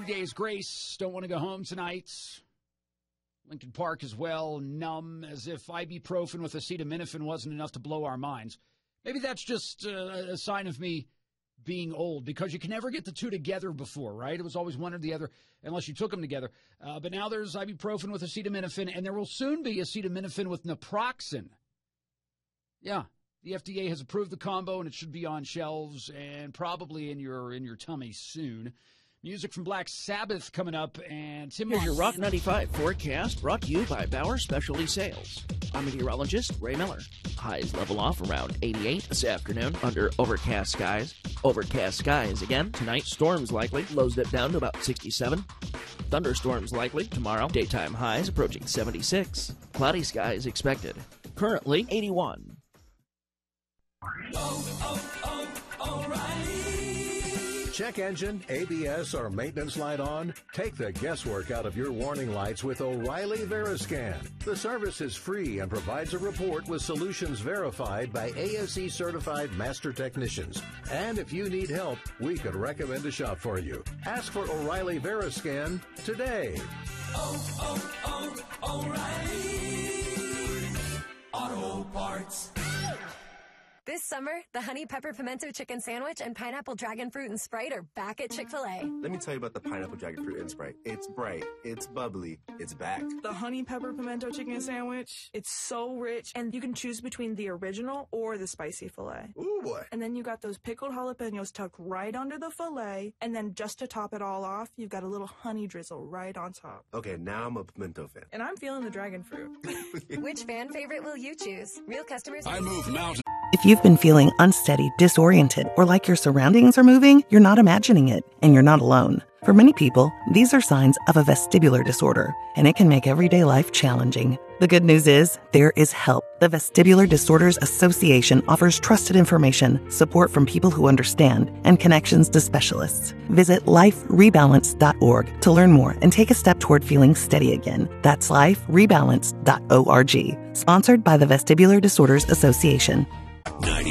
Days Grace, don't want to go home tonight. Lincoln Park as well, numb, as if ibuprofen with acetaminophen wasn't enough to blow our minds. Maybe that's just a sign of me being old, because you can never get the two together before, right? It was always one or the other unless you took them together. But now there's ibuprofen with acetaminophen, and there will soon be acetaminophen with naproxen. Yeah, the FDA has approved the combo, and it should be on shelves and probably in your tummy soon. Music from Black Sabbath coming up, and Tim. Here's your Rock 95 forecast, brought to you by Bauer Specialty Sales. I'm meteorologist Ray Miller. Highs level off around 88 this afternoon under overcast skies. Overcast skies again tonight. Storms likely. Lows dip down to about 67. Thunderstorms likely tomorrow. Daytime highs approaching 76. Cloudy skies expected. Currently 81. O'Reilly. Check engine, ABS, or maintenance light on? Take the guesswork out of your warning lights with O'Reilly Veriscan. The service is free and provides a report with solutions verified by ASE certified master technicians. And if you need help, we could recommend a shop for you. Ask for O'Reilly Veriscan today. O'Reilly Auto Parts. This summer, the Honey Pepper Pimento Chicken Sandwich and Pineapple Dragon Fruit and Sprite are back at Chick-fil-A. Let me tell you about the Pineapple Dragon Fruit and Sprite. It's bright, it's bubbly, it's back. The Honey Pepper Pimento Chicken Sandwich, it's so rich, and you can choose between the original or the spicy filet. Ooh, boy. And then you got those pickled jalapenos tucked right under the filet, and then just to top it all off, you've got a little honey drizzle right on top. Okay, now I'm a pimento fan. And I'm feeling the dragon fruit. Which fan favorite will you choose? Real customers... I move mountains. If you've been feeling unsteady, disoriented, or like your surroundings are moving, you're not imagining it, and you're not alone. For many people, these are signs of a vestibular disorder, and it can make everyday life challenging. The good news is, there is help. The Vestibular Disorders Association offers trusted information, support from people who understand, and connections to specialists. Visit liferebalance.org to learn more and take a step toward feeling steady again. That's liferebalance.org. Sponsored by the Vestibular Disorders Association.